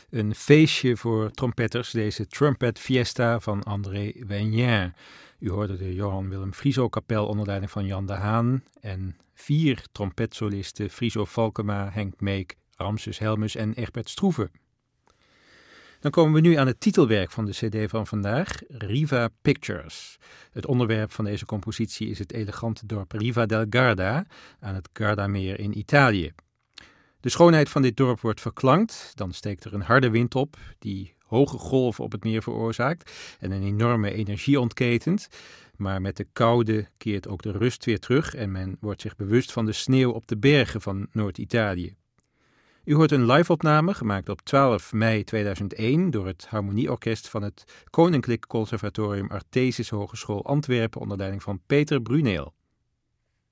Een feestje voor trompetters, deze Trumpet Fiesta van André Wegnien. U hoorde de Johan Willem Frieso kapel onder leiding van Jan de Haan en 4 trompetsolisten Friso Valkema, Henk Meek, Ramses Helmus en Egbert Stroeve. Dan komen we nu aan het titelwerk van de cd van vandaag, Riva Pictures. Het onderwerp van deze compositie is het elegante dorp Riva del Garda aan het Gardameer in Italië. De schoonheid van dit dorp wordt verklankt, dan steekt er een harde wind op die hoge golven op het meer veroorzaakt en een enorme energie ontketent. Maar met de koude keert ook de rust weer terug en men wordt zich bewust van de sneeuw op de bergen van Noord-Italië. U hoort een live-opname gemaakt op 12 mei 2001 door het Harmonieorkest van het Koninklijk Conservatorium Artesis Hogeschool Antwerpen onder leiding van Peter Bruneel.